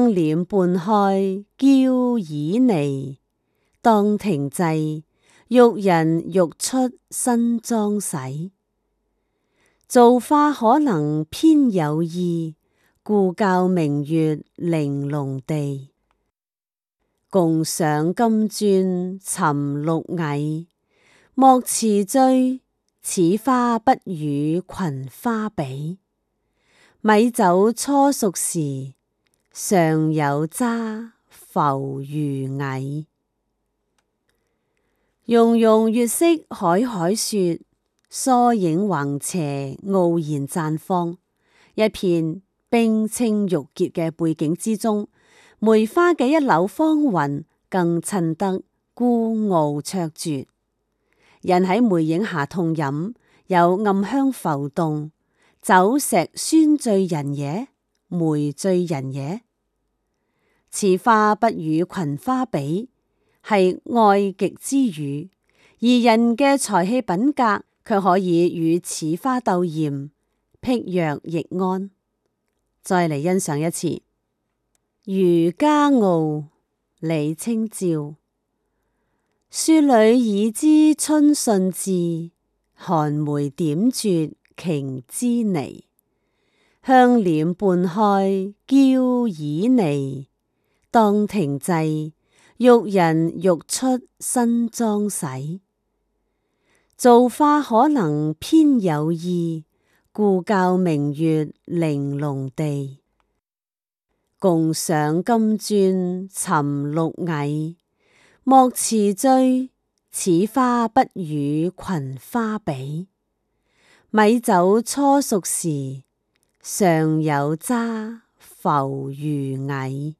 向臉半開，嬌旖旎，當庭制，欲人欲出新妝洗。造化可能偏有意，故教明月玲瓏地。共賞金鑽尋綠蟻，莫辭醉，此花不與群花比。米酒初熟時，尚有渣浮如蟻。溶溶月色海海雪，疏影橫斜傲然綻放。一片冰清玉潔嘅背景之中，梅花嘅一縷芳雲更襯得孤傲卓絕。人喺梅影下痛飲，有暗香浮動，酒石酸醉人也，梅醉人也。此花不與群花比，係愛極之語，而人嘅才氣品格卻可以與此花鬥艷，辟若易鞍。再嚟欣賞一次《漁家傲》李清照。書裏已知春信至，寒梅點綴瓊枝泥。向臉半開，嬌旖旎，當庭制，欲人欲出新妝洗。造化可能偏有意，故教明月玲瓏地。共賞金鑽尋綠蟻，莫辭醉，此花不與群花比。米酒初熟時，尚有渣浮如蟻。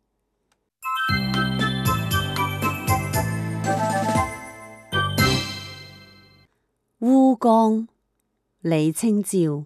烏江，李清照。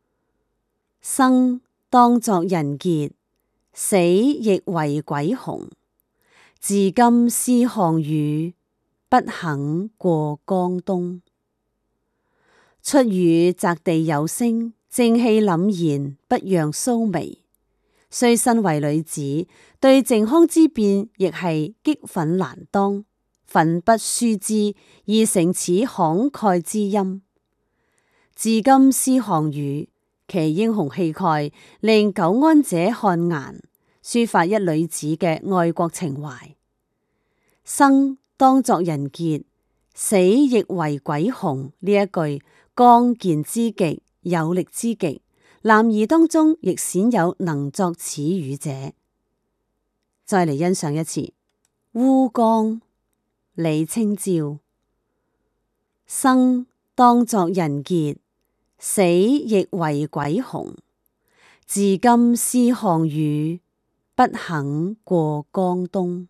生當作人傑，死亦為鬼雄。至今思項羽，不肯過江東。出語擲地有聲，正氣凜然，不讓鬚眉。雖身為女子，對靖康之變亦係激憤難當，奮不書之，而成此慷慨之音。至今思項羽，其英雄氣概令久安者汗顏，抒發一女子嘅愛國情懷。生當作人傑，死亦為鬼雄，呢一句剛健之極，有力之極，男兒當中亦鮮有能作此語者。再嚟欣賞一次《烏江》李清照。生當作人傑，死亦為鬼雄。至今思項羽，不肯過江東。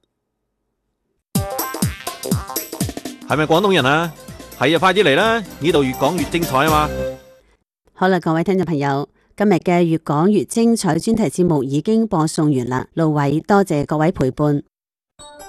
係咪廣東人啊？係啊，快啲嚟啦！呢度越講越精彩啊嘛！ 好啦，各位聽眾朋友，今日嘅越講越精彩專題節目已經播送完啦。盧偉多謝各位陪伴。